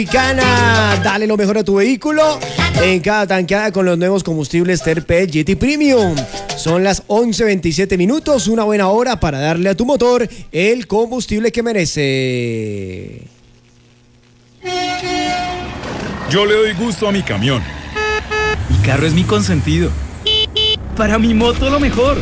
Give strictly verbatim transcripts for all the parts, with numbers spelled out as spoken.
Tropicana, dale lo mejor a tu vehículo en cada tanqueada con los nuevos combustibles Terpel G T Premium. Son las once veintisiete minutos, una buena hora para darle a tu motor el combustible que merece. Yo le doy gusto a mi camión. Mi carro es mi consentido. Para mi moto lo mejor.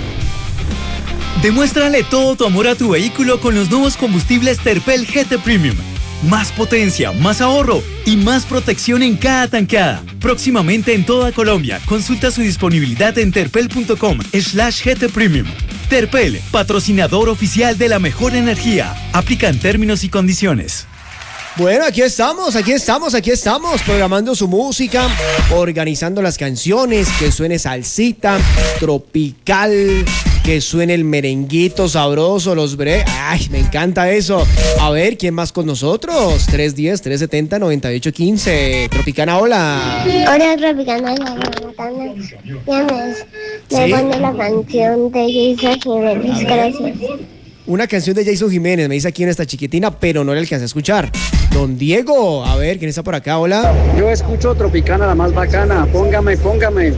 Demuéstrale todo tu amor a tu vehículo con los nuevos combustibles Terpel G T Premium. Más potencia, más ahorro y más protección en cada tanqueada. Próximamente en toda Colombia. Consulta su disponibilidad en terpel.com slash GT Premium. Terpel, patrocinador oficial de la mejor energía. Aplican términos y condiciones. Bueno, aquí estamos, aquí estamos, aquí estamos, programando su música, organizando las canciones, que suene salsita, tropical, que suene el merenguito sabroso, los bre... ¡Ay, me encanta eso! A ver, ¿quién más con nosotros? tres uno cero, tres siete cero, nueve ocho uno cinco. Tropicana, hola. Hola, Tropicana, la Montana. Ya me, me ¿Sí? pone la canción de Jason Jiménez, gracias. Una canción de Jason Jiménez, me dice aquí en esta chiquitina, pero no le alcancé a escuchar. Don Diego, a ver, ¿quién está por acá? Hola. Yo escucho Tropicana, la más bacana. Póngame, póngame.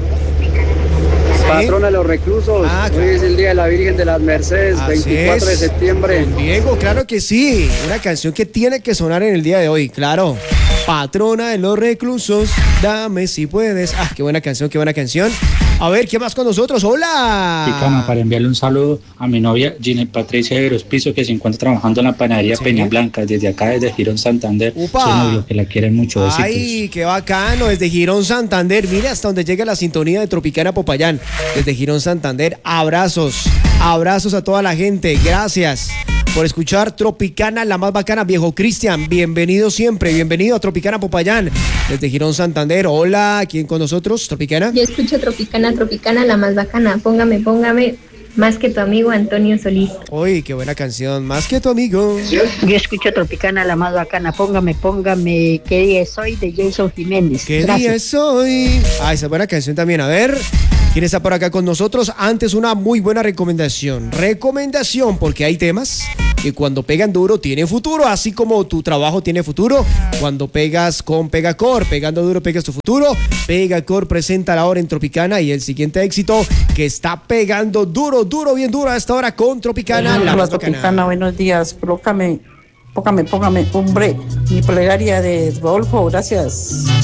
Patrona de los reclusos. Ah, Hoy claro. es el Día de la Virgen de las Mercedes, Así veinticuatro de es. septiembre. Don Diego, claro que sí. Una canción que tiene que sonar en el día de hoy, claro. Patrona de los reclusos, dame si puedes. Ah, qué buena canción, qué buena canción. A ver, ¿qué más con nosotros? ¡Hola! Tropicana, para enviarle un saludo a mi novia Ginny Patricia de Verospiso, que se encuentra trabajando en la panadería Sí. Peña Blanca, desde acá, desde Girón, Santander. ¡Upa! Su novio, que la quieren mucho. Besitos. Ay, qué bacano, desde Girón, Santander. Mire hasta donde llega la sintonía de Tropicana Popayán. Desde Girón, Santander, abrazos, abrazos a toda la gente. Gracias por escuchar Tropicana, la más bacana. Viejo Cristian, bienvenido siempre, bienvenido a Tropicana Popayán. Desde Girón, Santander, hola, ¿quién con nosotros? Tropicana. Yo escucho Tropicana, Tropicana, la más bacana. Póngame, póngame, más que tu amigo Antonio Solís. Uy, qué buena canción, más que tu amigo. Yo escucho Tropicana, la más bacana. Póngame, póngame, ¿qué día es hoy? De Jason Jiménez. ¿Qué Gracias. día es hoy? Ah, esa buena canción también. A ver, ¿quién está por acá con nosotros? Antes, una muy buena recomendación. Recomendación, porque hay temas que cuando pegan duro tienen futuro, así como tu trabajo tiene futuro. Cuando pegas con Pegacor, pegando duro pegas tu futuro. Pegacor presenta la hora en Tropicana y el siguiente éxito que está pegando duro, duro, bien duro a esta hora con Tropicana. La Hola, más Tropicana, bacana. buenos días. Póngame, póngame, póngame, hombre, mi plegaria de Rodolfo, gracias.